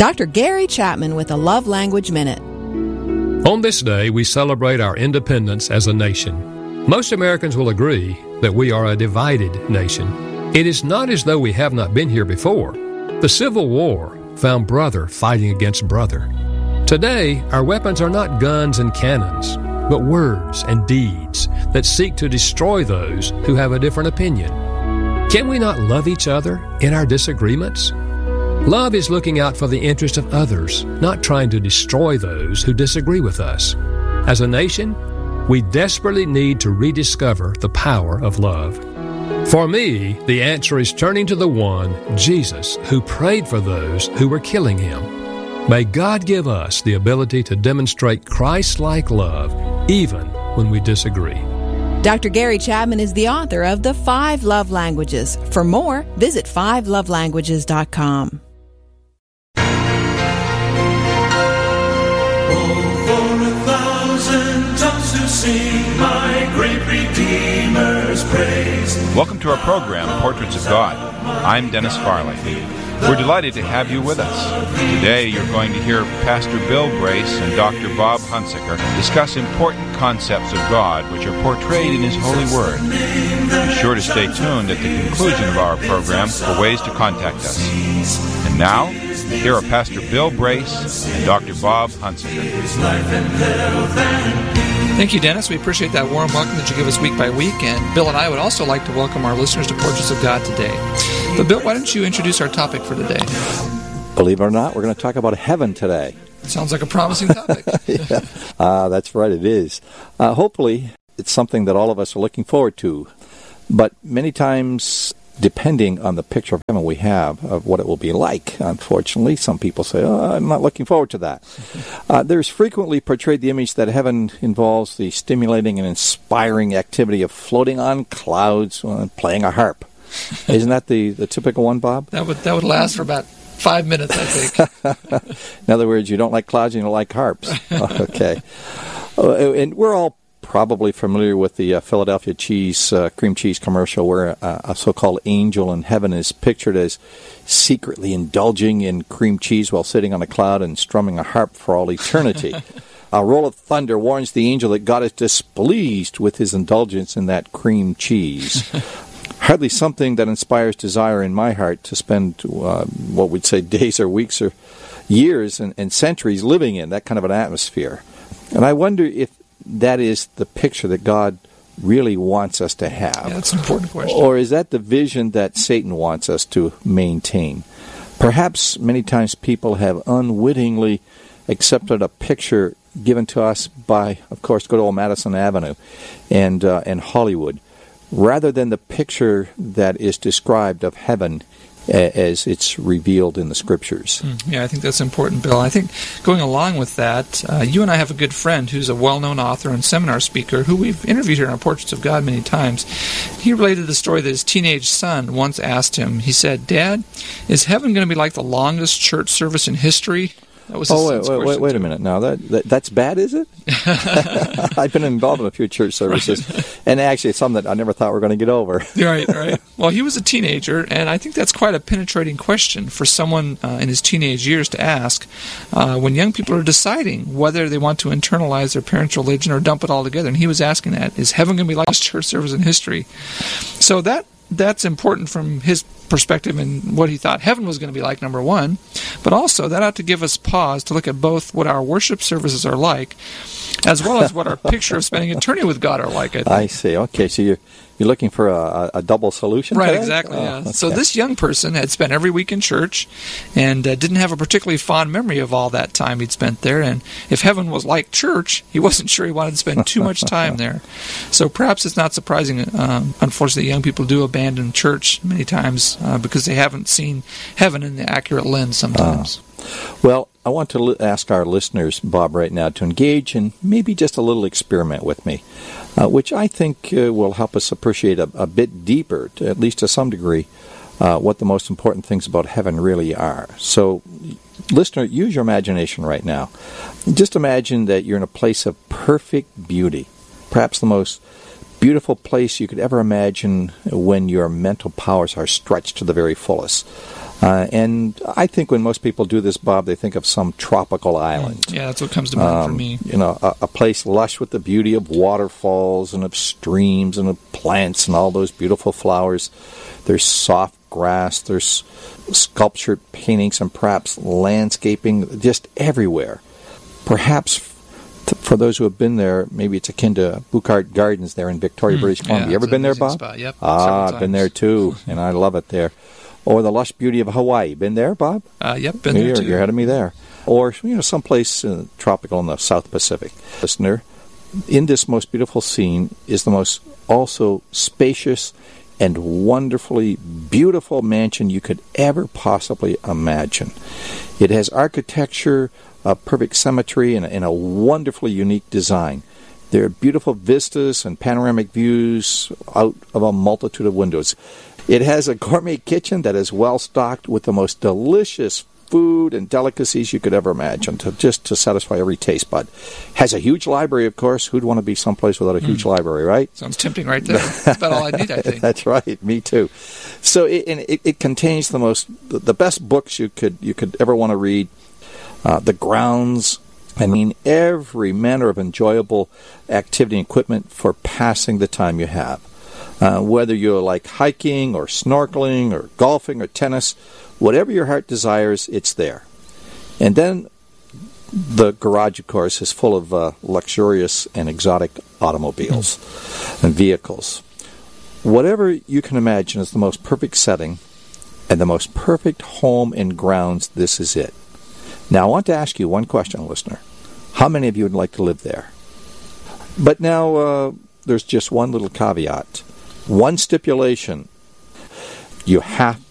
Dr. Gary Chapman with a Love Language Minute. On this day, we celebrate our independence as a nation. Most Americans will agree that we are a divided nation. It is not as though we have not been here before. The Civil War found brother fighting against brother. Today, our weapons are not guns and cannons, but words and deeds that seek to destroy those who have a different opinion. Can we not love each other in our disagreements? Love is looking out for the interest of others, not trying to destroy those who disagree with us. As a nation, we desperately need to rediscover the power of love. For me, the answer is turning to the one, Jesus, who prayed for those who were killing him. May God give us the ability to demonstrate Christ-like love even when we disagree. Dr. Gary Chapman is the author of The 5 Love Languages. For more, visit 5lovelanguages.com. To sing my great Redeemer's praise. Welcome to our program, Portraits of God. I'm Dennis Farley. We're delighted to have you with us. Today you're going to hear Pastor Bill Brace and Dr. Bob Hunsaker discuss important concepts of God which are portrayed in His holy Word. Be sure to stay tuned at the conclusion of our program for ways to contact us. And now, here are Pastor Bill Brace and Dr. Bob Hunsaker. Thank you, Dennis. We appreciate that warm welcome that you give us week by week. And Bill and I would also like to welcome our listeners to Portraits of God today. But Bill, why don't you introduce our topic for today? Believe it or not, we're going to talk about heaven today. Sounds like a promising topic. Yeah. That's right, it is. Hopefully, it's something that all of us are looking forward to. But many times, depending on the picture of heaven we have of what it will be like, unfortunately, some people say, I'm not looking forward to that. There's frequently portrayed the image that heaven involves the stimulating and inspiring activity of floating on clouds and playing a harp. Isn't that the typical one, Bob? That would last for about 5 minutes, I think. In other words, you don't like clouds and you don't like harps. Okay. And we're all probably familiar with the Philadelphia cream cheese commercial where a so-called angel in heaven is pictured as secretly indulging in cream cheese while sitting on a cloud and strumming a harp for all eternity. A roll of thunder warns the angel that God is displeased with his indulgence in that cream cheese. Hardly something that inspires desire in my heart to spend, what we'd say, days or weeks or years and centuries living in that kind of an atmosphere. And I wonder if that is the picture that God really wants us to have. Yeah, that's an important question. Or is that the vision that Satan wants us to maintain? Perhaps many times people have unwittingly accepted a picture given to us by, of course, good old Madison Avenue and Hollywood, rather than the picture that is described of heaven as it's revealed in the Scriptures. Yeah, I think that's important, Bill. I think going along with that, you and I have a good friend who's a well-known author and seminar speaker who we've interviewed here on Portraits of God many times. He related the story that his teenage son once asked him. He said, "Dad, is heaven going to be like the longest church service in history?" That was wait a minute. Now, that's bad, is it? I've been involved in a few church services, and actually some that I never thought we were going to get over. Right. Well, he was a teenager, and I think that's quite a penetrating question for someone in his teenage years to ask when young people are deciding whether they want to internalize their parents' religion or dump it all together. And he was asking that, is heaven going to be like the church service in history? So that's important from his perspective and what he thought heaven was going to be like, number one. But also, that ought to give us pause to look at both what our worship services are like, as well as what our picture of spending eternity with God are like, I think. I see. Okay, so you're looking for a double solution Right, today? exactly, yeah. Okay. So this young person had spent every week in church and didn't have a particularly fond memory of all that time he'd spent there. And if heaven was like church, he wasn't sure he wanted to spend too much time there. So perhaps it's not surprising, unfortunately, young people do abandon church many times because they haven't seen heaven in the accurate lens sometimes. Well, I want to ask our listeners, Bob, right now to engage in maybe just a little experiment with me, which I think will help us appreciate a bit deeper, at least to some degree, what the most important things about heaven really are. So, listener, use your imagination right now. Just imagine that you're in a place of perfect beauty, perhaps the most beautiful place you could ever imagine when your mental powers are stretched to the very fullest. And I think when most people do this, Bob, they think of some tropical island. Yeah, that's what comes to mind for me. A place lush with the beauty of waterfalls and of streams and of plants and all those beautiful flowers. There's soft grass, there's sculptured paintings and perhaps landscaping just everywhere. Perhaps for those who have been there, maybe it's akin to Buchart Gardens there in Victoria, British Columbia. You ever been there, Bob? Spot. Yep, I've been there too, and I love it there. Or the lush beauty of Hawaii. Been there, Bob? Yep, been there too. You're ahead of me there. Or, someplace tropical in the South Pacific. Listener, in this most beautiful scene is the most also spacious and wonderfully beautiful mansion you could ever possibly imagine. It has architecture, perfect symmetry, and a wonderfully unique design. There are beautiful vistas and panoramic views out of a multitude of windows. It has a gourmet kitchen that is well stocked with the most delicious food and delicacies you could ever imagine, to satisfy every taste bud. Has a huge library, of course. Who'd want to be someplace without a huge library, right? Sounds tempting right there. That's about all I need, I think. That's right. Me too. So it contains the best books you could ever want to read. The grounds. I mean, every manner of enjoyable activity and equipment for passing the time you have. Whether you like hiking or snorkeling or golfing or tennis, whatever your heart desires, it's there. And then the garage, of course, is full of luxurious and exotic automobiles and vehicles. Whatever you can imagine is the most perfect setting and the most perfect home and grounds, this is it. Now, I want to ask you one question, listener. How many of you would like to live there? But now, there's just one little caveat. One stipulation. You have